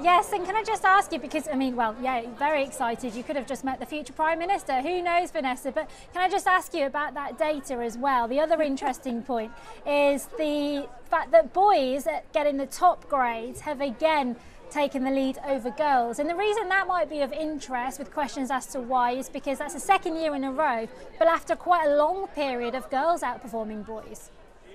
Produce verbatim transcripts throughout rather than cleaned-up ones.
Yes, and can I just ask you, because, I mean, well, yeah, very excited. You could have just met the future Prime Minister. Who knows, Vanessa? But can I just ask you about that data as well? The other interesting point is the fact that boys at getting the top grades have again taken the lead over girls. And the reason that might be of interest, with questions as to why, is because that's the second year in a row, but after quite a long period of girls outperforming boys.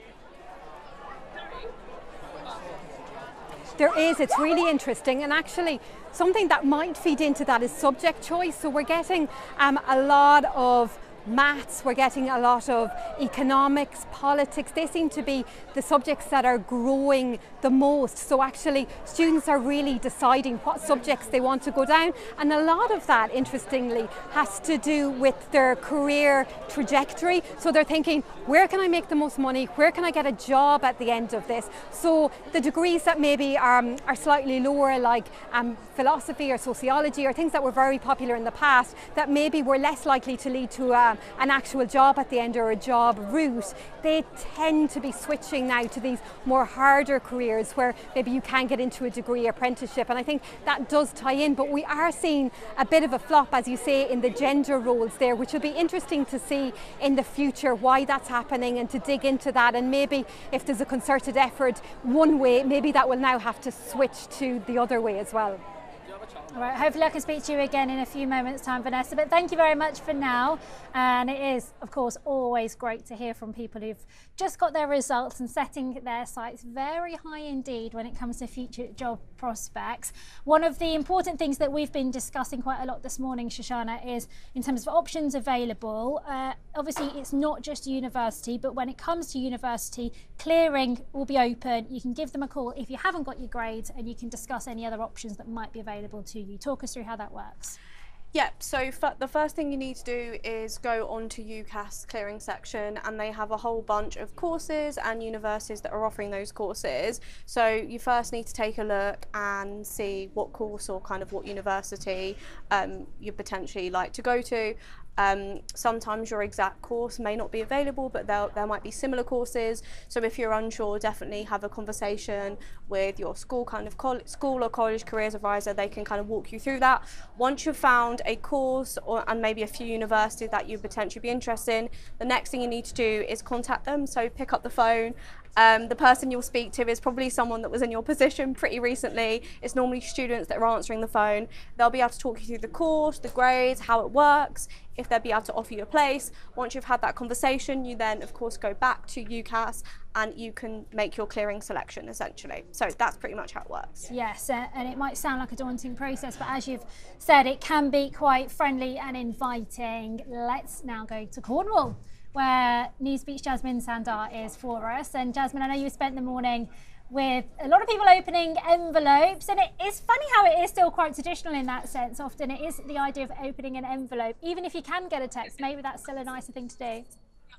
There is, it's really interesting, and actually something that might feed into that is subject choice. So we're getting um, a lot of maths, we're getting a lot of economics, politics. They seem to be the subjects that are growing the most. So actually students are really deciding what subjects they want to go down, and a lot of that, interestingly, has to do with their career trajectory. So they're thinking, where can I make the most money? Where can I get a job at the end of this? So the degrees that maybe um, are slightly lower, like um, philosophy or sociology, or things that were very popular in the past, that maybe were less likely to lead to a an actual job at the end or a job route, they tend to be switching now to these more harder careers where maybe you can get into a degree apprenticeship, and I think that does tie in. But we are seeing a bit of a flop, as you say, in the gender roles there, which will be interesting to see in the future why that's happening, and to dig into that, and maybe if there's a concerted effort one way, maybe that will now have to switch to the other way as well. All right, hopefully I can speak to you again in a few moments' time, Vanessa, but thank you very much for now. And it is, of course, always great to hear from people who've just got their results and setting their sights very high indeed when it comes to future job prospects. One of the important things that we've been discussing quite a lot this morning, Shoshana, is in terms of options available. Uh, obviously, it's not just university, but when it comes to university, clearing will be open. You can give them a call if you haven't got your grades, and you can discuss any other options that might be available to you. Talk us through how that works. Yep, so f the first thing you need to do is go onto UCAS clearing section, and they have a whole bunch of courses and universities that are offering those courses. So you first need to take a look and see what course or kind of what university um, you potentially like to go to. Um, sometimes your exact course may not be available, but there, there might be similar courses. So if you're unsure, definitely have a conversation with your school kind of school or college careers advisor. They can kind of walk you through that. Once you've found a course or and maybe a few universities that you potentially be interested in, the next thing you need to do is contact them. So pick up the phone. Um, the person you'll speak to is probably someone that was in your position pretty recently. It's normally students that are answering the phone. They'll be able to talk you through the course, the grades, how it works, if they'll be able to offer you a place. Once you've had that conversation, you then of course go back to UCAS and you can make your clearing selection essentially. So that's pretty much how it works. Yes, uh, and it might sound like a daunting process, but as you've said, it can be quite friendly and inviting. Let's now go to Cornwall, where Newsbeat's Jasmine Sandar is for us. And Jasmine, I know you spent the morning with a lot of people opening envelopes, and it is funny how it is still quite traditional in that sense. Often it is the idea of opening an envelope, even if you can get a text, maybe that's still a nicer thing to do.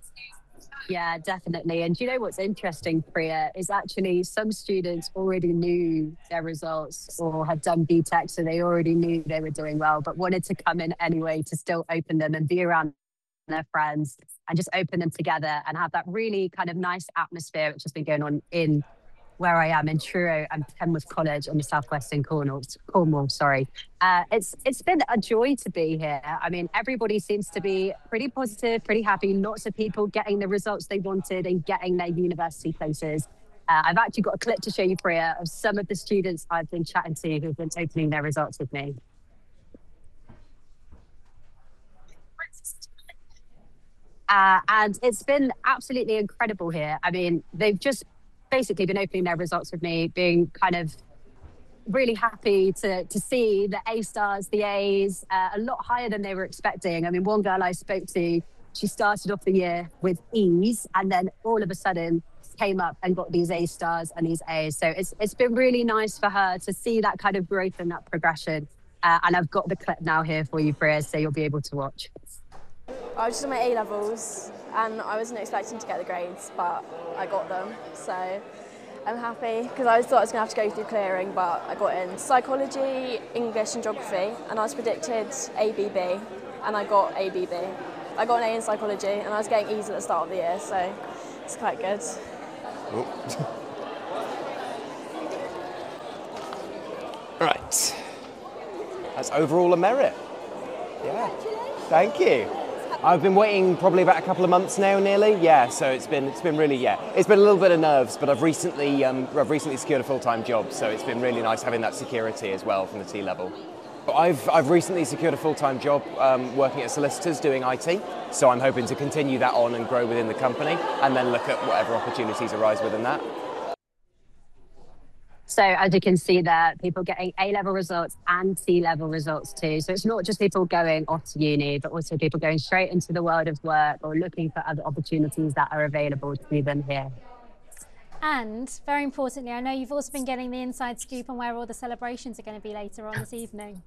Yeah, definitely. And do you know what's interesting, Priya, is actually some students already knew their results or had done B TEC, so they already knew they were doing well, but wanted to come in anyway to still open them and be around their friends and just open them together and have that really kind of nice atmosphere, which has been going on in where I am in Truro and Penworth College on the southwestern Cornwall. Cornwall, sorry. Uh, it's it's been a joy to be here. I mean, everybody seems to be pretty positive, pretty happy. Lots of people getting the results they wanted and getting their university places. Uh, I've actually got a clip to show you, Priya, of some of the students I've been chatting to who've been opening their results with me. Uh, and it's been absolutely incredible here. I mean, they've just basically been opening their results with me, being kind of really happy to to see the A stars, the A's, uh, a lot higher than they were expecting. I mean, one girl I spoke to, she started off the year with E's, and then all of a sudden came up and got these A stars and these A's. So it's it's been really nice for her to see that kind of growth and that progression. Uh, and I've got the clip now here for you, Priya, so you'll be able to watch. I was just on my A levels and I wasn't expecting to get the grades, but I got them, so I'm happy because I thought I was going to have to go through clearing, but I got in psychology, English and geography, and I was predicted A B B and I got A B B. I got an A in psychology and I was getting E's at the start of the year, so it's quite good. Oh. Right. That's overall a merit. Yeah. Thank you. I've been waiting probably about a couple of months now, nearly. Yeah, so it's been it's been really yeah. It's been a little bit of nerves, but I've recently um, I've recently secured a full-time job, so it's been really nice having that security as well from the T level. But I've I've recently secured a full-time job um, working at solicitors doing I T, so I'm hoping to continue that on and grow within the company, and then look at whatever opportunities arise within that. So as you can see there, people getting A-level results and T-level results too. So it's not just people going off to uni, but also people going straight into the world of work or looking for other opportunities that are available to them here. And very importantly, I know you've also been getting the inside scoop on where all the celebrations are going to be later on this evening.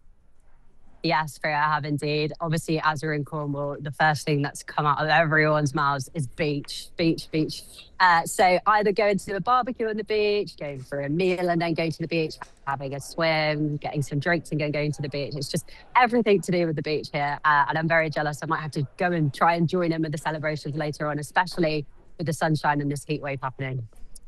Yes, Priya, I have indeed. Obviously, as we're in Cornwall, the first thing that's come out of everyone's mouths is beach, beach, beach. Uh, so either going to a barbecue on the beach, going for a meal and then going to the beach, having a swim, getting some drinks and then going to the beach. It's just everything to do with the beach here. Uh, and I'm very jealous. I might have to go and try and join in with the celebrations later on, especially with the sunshine and this heat wave happening.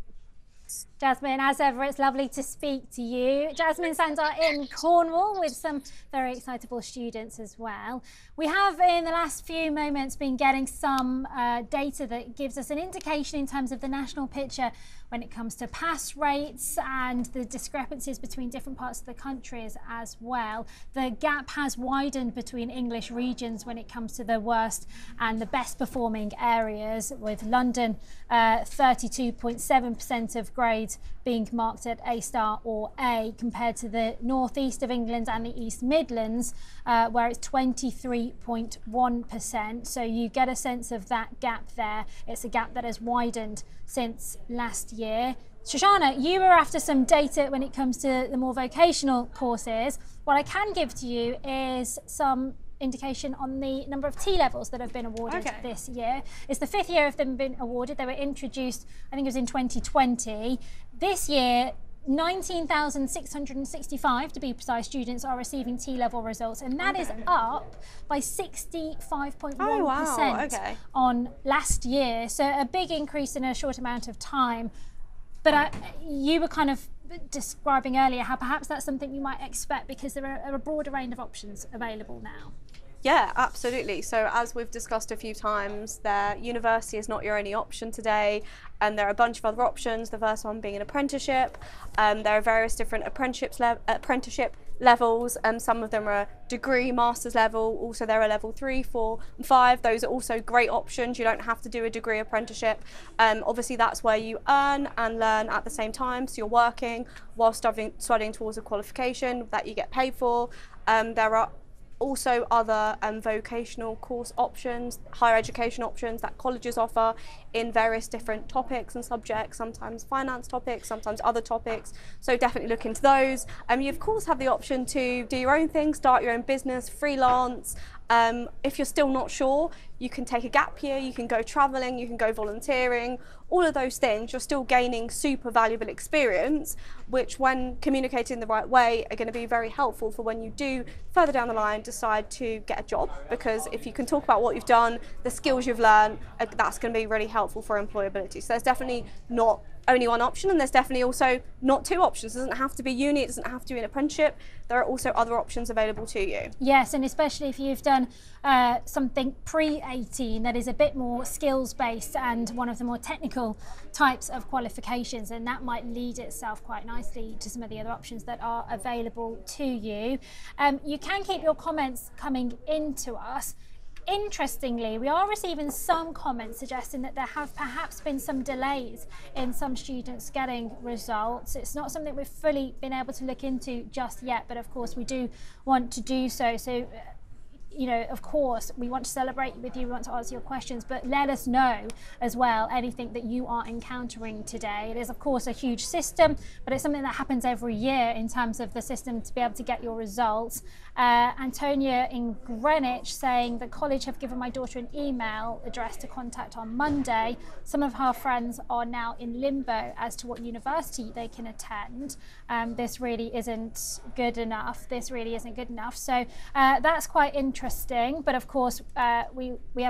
Jasmine, as ever, it's lovely to speak to you. Jasmine Sands are in Cornwall with some very excitable students as well. We have, in the last few moments, been getting some uh, data that gives us an indication in terms of the national picture when it comes to pass rates and the discrepancies between different parts of the countries as well. The gap has widened between English regions when it comes to the worst and the best performing areas, with London uh, thirty-two point seven percent of grades being marked at A star or A, compared to the northeast of England and the East Midlands, uh, where it's twenty-three point one percent. So you get a sense of that gap there. It's a gap that has widened since last year. Shoshana, you were after some data when it comes to the more vocational courses. What I can give to you is some indication on the number of T levels that have been awarded okay. this year. It's the fifth year of them been awarded. They were introduced, I think it was in twenty twenty. This year, nineteen thousand six hundred sixty-five, to be precise, students are receiving T-level results, and that okay. is up by sixty-five point one percent oh, wow. okay. on last year. So a big increase in a short amount of time. But I, you were kind of describing earlier how perhaps that's something you might expect because there are a broader range of options available now. Yeah, absolutely. So as we've discussed a few times, there, university is not your only option today, and there are a bunch of other options. The first one being an apprenticeship. Um, there are various different apprenticeships le apprenticeship levels, and um, some of them are degree, master's level. Also, there are level three, four, and five. Those are also great options. You don't have to do a degree apprenticeship. Um, obviously, that's where you earn and learn at the same time. So you're working while studying, studying towards a qualification that you get paid for. Um, there are also other um, vocational course options, higher education options that colleges offer in various different topics and subjects, sometimes finance topics, sometimes other topics. So definitely look into those. Um, you of course have the option to do your own thing, start your own business, freelance. Um, if you're still not sure, you can take a gap year, you can go traveling, you can go volunteering, all of those things. You're still gaining super valuable experience, which when communicated in the right way are going to be very helpful for when you do further down the line decide to get a job, because if you can talk about what you've done, the skills you've learned, uh, that's going to be really helpful for employability. So there's definitely not only one option, and there's definitely also not two options. It doesn't have to be uni, it doesn't have to be an apprenticeship. There are also other options available to you. Yes, and especially if you've done uh, something pre eighteen that is a bit more skills based and one of the more technical types of qualifications, and that might lead itself quite nicely to some of the other options that are available to you. Um, you can keep your comments coming into us. Interestingly, we are receiving some comments suggesting that there have perhaps been some delays in some students getting results. It's not something we've fully been able to look into just yet, but of course we do want to do so. So, you know, of course, we want to celebrate with you, we want to answer your questions, but let us know as well anything that you are encountering today. It is, of course, a huge system, but it's something that happens every year in terms of the system to be able to get your results. Uh, Antonia in Greenwich saying the college have given my daughter an email address to contact on Monday. Some of her friends are now in limbo as to what university they can attend. Um, this really isn't good enough. This really isn't good enough. So uh, that's quite interesting. Interesting, but of course uh, we we haven't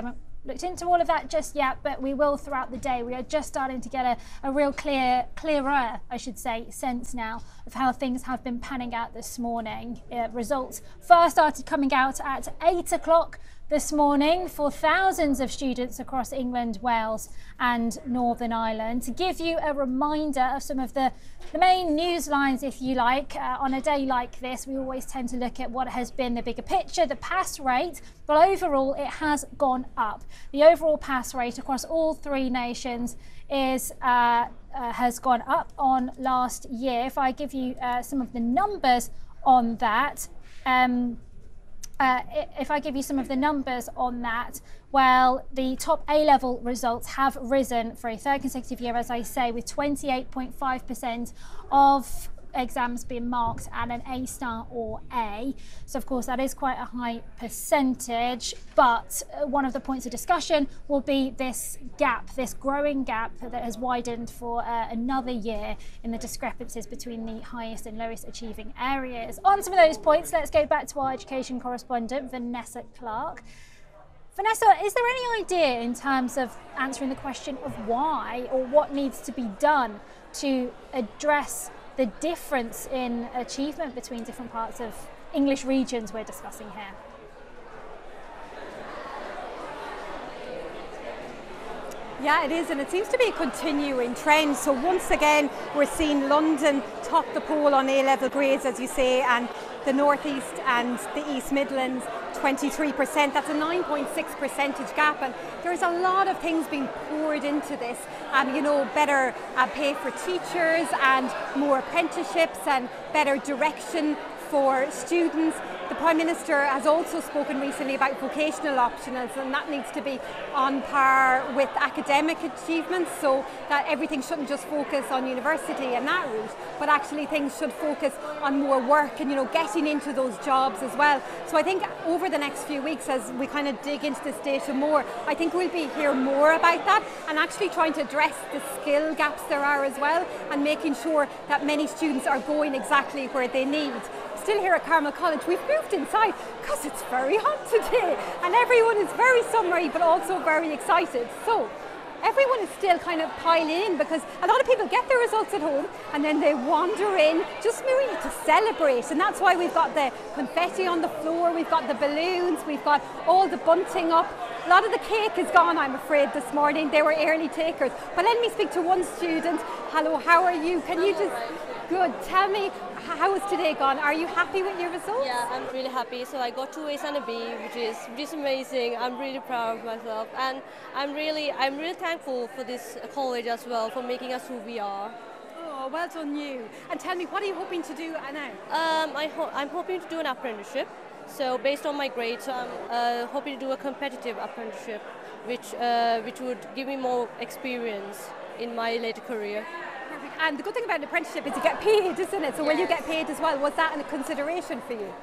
looked into all of that just yet, but we will throughout the day. We are just starting to get a, a real clear, clearer, I should say, sense now of how things have been panning out this morning. Uh, results first started coming out at eight o'clock this morning for thousands of students across England, Wales and Northern Ireland. To give you a reminder of some of the, the main news lines, if you like, uh, on a day like this, we always tend to look at what has been the bigger picture, the pass rate, but overall it has gone up. The overall pass rate across all three nations is uh, uh, has gone up on last year. If I give you uh, some of the numbers on that, um, Uh, if I give you some of the numbers on that, well, the top A-level results have risen for a third consecutive year, as I say, with twenty-eight point five percent of exams being marked at an A star or A. So of course that is quite a high percentage, but one of the points of discussion will be this gap, this growing gap that has widened for uh, another year in the discrepancies between the highest and lowest achieving areas. On some of those points, let's go back to our education correspondent, Vanessa Clark. Vanessa, is there any idea in terms of answering the question of why or what needs to be done to address the difference in achievement between different parts of English regions we're discussing here? Yeah, it is, and it seems to be a continuing trend. So once again, we're seeing London top the poll on A-level grades, as you say, and the North East and the East Midlands, twenty-three percent. That's a nine point six percentage gap, and there's a lot of things being poured into this. Um, you know, better uh, pay for teachers and more apprenticeships and better direction for students. The Prime Minister has also spoken recently about vocational optionals, and that needs to be on par with academic achievements, so that everything shouldn't just focus on university and that route, but actually things should focus on more work and, you know, getting into those jobs as well. So I think over the next few weeks, as we kind of dig into this data more, I think we'll be hear more about that and actually trying to address the skill gaps there are as well, and making sure that many students are going exactly where they need. Still here at Carmel College, we've moved inside because it's very hot today and everyone is very summery but also very excited. So everyone is still kind of piling in because a lot of people get their results at home and then they wander in just really to celebrate, and that's why we've got the confetti on the floor, we've got the balloons, we've got all the bunting up. A lot of the cake is gone, I'm afraid, this morning. They were early takers. But let me speak to one student. Hello, how are you? Can you just, good, tell me, how has today gone? Are you happy with your results? Yeah, I'm really happy. So I got two A's and a B, which is which is amazing. I'm really proud of myself, and I'm really I'm really thankful for this college as well for making us who we are. Oh, well done you. And tell me, what are you hoping to do now? Um, I ho I'm hoping to do an apprenticeship. So based on my grades, I'm uh, hoping to do a competitive apprenticeship, which uh, which would give me more experience in my later career. Perfect. And the good thing about an apprenticeship is you get paid, isn't it? So yes. Will you get paid as well? Was that a consideration for you?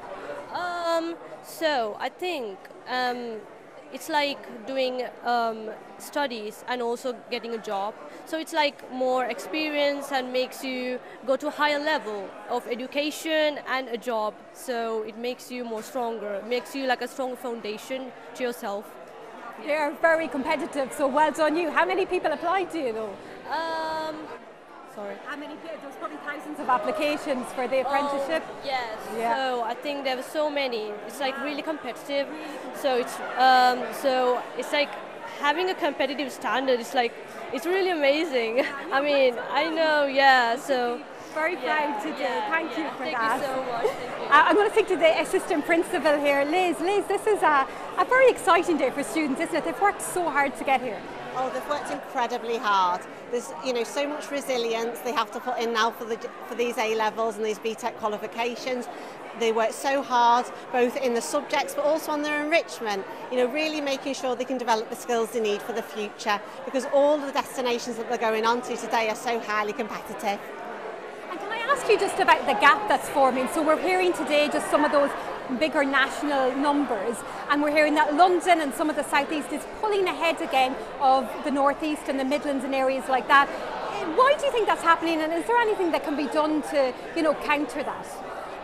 Um, so I think um, it's like doing um, studies and also getting a job. So it's like more experience and makes you go to a higher level of education and a job. So it makes you more stronger, it makes you like a strong foundation to yourself. They are very competitive, so well done you. How many people applied, do you know? Um, sorry. How many people? There's probably thousands of applications for the apprenticeship. Oh, yes. Yeah. So I think there were so many. It's like really competitive. So it's um, so it's like having a competitive standard. It's like it's really amazing. I mean, I know. Yeah. So. Very proud yeah, today. Yeah, Thank yeah. you for Thank that. Thank you so much. Thank you. Uh, I'm going to speak to the assistant principal here, Liz. Liz, this is a, a very exciting day for students, isn't it? They've worked so hard to get here. Oh, they've worked incredibly hard. There's, you know, so much resilience they have to put in now for the for these A levels and these B Tech qualifications. They work so hard, both in the subjects but also on their enrichment. You know, really making sure they can develop the skills they need for the future, because all the destinations that they're going on to today are so highly competitive. And can I ask you just about the gap that's forming? So we're hearing today just some of those bigger national numbers, and we're hearing that London and some of the southeast is pulling ahead again of the northeast and the Midlands and areas like that. Why do you think that's happening, and is there anything that can be done to, you know, counter that?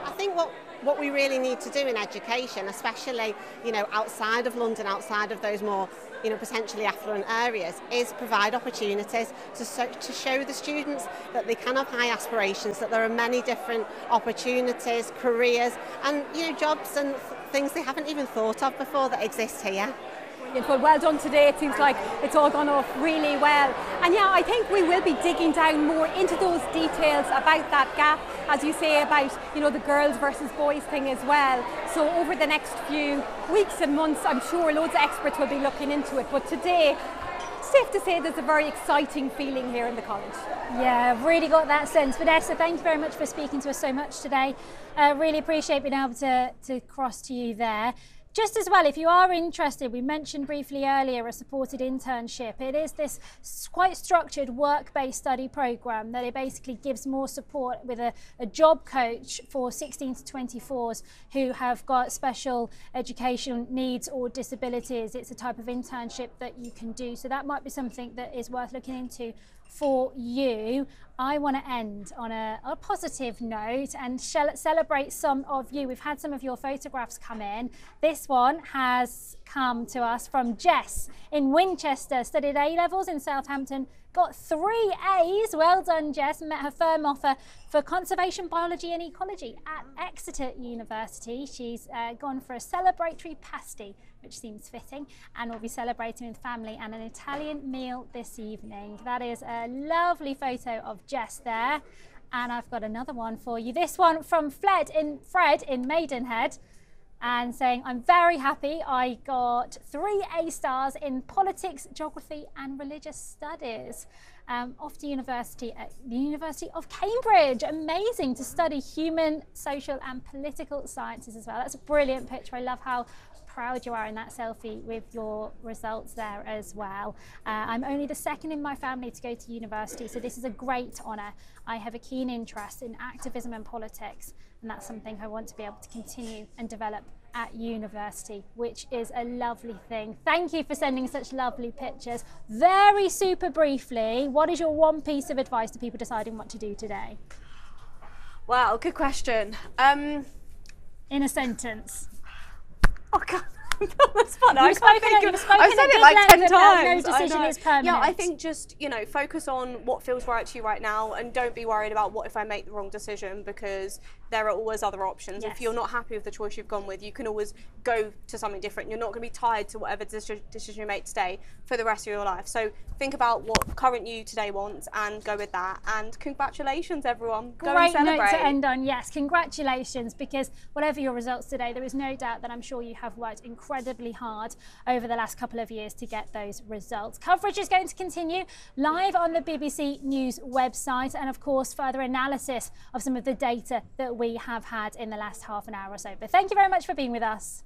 I think what what we really need to do in education, especially, you know, outside of London, outside of those more, you know, potentially affluent areas, is provide opportunities to, so, to show the students that they can have high aspirations, that there are many different opportunities, careers, and, you know, jobs and th- things they haven't even thought of before that exist here. Well, well done today. It seems like it's all gone off really well. And yeah, I think we will be digging down more into those details about that gap, as you say, about, you know, the girls versus boys thing as well. So over the next few weeks and months, I'm sure loads of experts will be looking into it. But today, it's safe to say there's a very exciting feeling here in the college. Yeah, I've really got that sense. Vanessa, thank you very much for speaking to us so much today. I uh, really appreciate being able to, to cross to you there. Just as well, if you are interested, we mentioned briefly earlier a supported internship. It is this quite structured work-based study programme that it basically gives more support with a, a job coach for sixteen to twenty-fours who have got special education needs or disabilities. It's a type of internship that you can do. So that might be something that is worth looking into for you. I want to end on a, a positive note and celebrate some of you. We've had some of your photographs come in. This one has come to us from Jess in Winchester, studied A-levels in Southampton, got three A's. Well done, Jess. Met her firm offer for conservation biology and ecology at Exeter University. She's uh, gone for a celebratory pasty, which seems fitting, and will be celebrating with family and an Italian meal this evening. That is a lovely photo of Jess there. And I've got another one for you. This one from Fred in, Fred in Maidenhead, and saying, I'm very happy I got three A stars in politics, geography and religious studies. Um, off to university at the University of Cambridge. Amazing to study human, social and political sciences as well. That's a brilliant picture. I love how proud you are in that selfie with your results there as well. Uh, I'm only the second in my family to go to university, so this is a great honour. I have a keen interest in activism and politics, and that's something I want to be able to continue and develop at university, which is a lovely thing. Thank you for sending such lovely pictures. Very super briefly, what is your one piece of advice to people deciding what to do today? Wow, good question. Um, in a sentence. Oh God, that's fun. I You've can't spoken, think you've of, I've said a it like ten no times. decision is permanent. Yeah, I think just, you know, focus on what feels right to you right now, and don't be worried about what if I make the wrong decision, because there are always other options. Yes. If you're not happy with the choice you've gone with, you can always go to something different. You're not going to be tied to whatever decision you make today for the rest of your life. So think about what current you today wants and go with that. And congratulations, everyone. Go Great and celebrate. note to end on. Yes, congratulations, because whatever your results today, there is no doubt that I'm sure you have worked incredibly hard over the last couple of years to get those results. Coverage is going to continue live on the B B C News website, and of course further analysis of some of the data that we have had in the last half an hour or so. But thank you very much for being with us.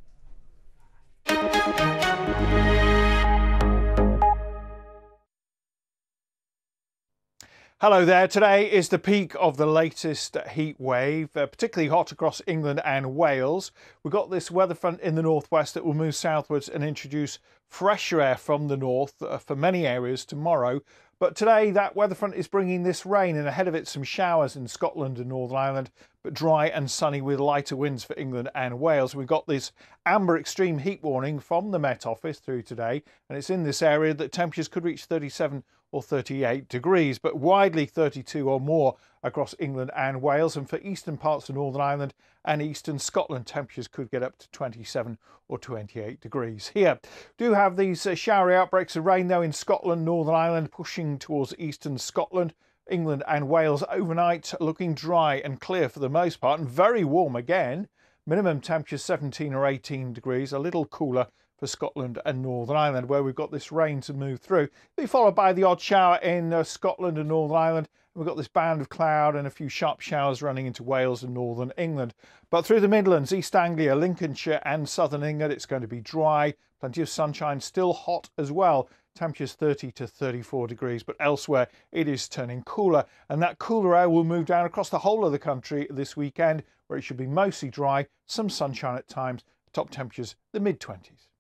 Hello there. Today is the peak of the latest heat wave, uh, particularly hot across England and Wales. We've got this weather front in the northwest that will move southwards and introduce fresher air from the north uh, for many areas tomorrow. But today that weather front is bringing this rain, and ahead of it some showers in Scotland and Northern Ireland, but dry and sunny with lighter winds for England and Wales. We've got this amber extreme heat warning from the Met Office through today, and it's in this area that temperatures could reach thirty-seven or thirty-eight degrees, but widely thirty-two or more across England and Wales. And for eastern parts of Northern Ireland and eastern Scotland, temperatures could get up to twenty-seven or twenty-eight degrees. Here do have these uh, showery outbreaks of rain though in Scotland, Northern Ireland, pushing towards eastern Scotland. England and Wales overnight looking dry and clear for the most part, and very warm again. Minimum temperature seventeen or eighteen degrees, a little cooler for Scotland and Northern Ireland, where we've got this rain to move through. It'll be followed by the odd shower in uh, Scotland and Northern Ireland. We've got this band of cloud and a few sharp showers running into Wales and Northern England. But through the Midlands, East Anglia, Lincolnshire and Southern England, it's going to be dry. Plenty of sunshine, still hot as well. Temperatures thirty to thirty-four degrees, but elsewhere it is turning cooler. And that cooler air will move down across the whole of the country this weekend, where it should be mostly dry, some sunshine at times, top temperatures the mid twenties.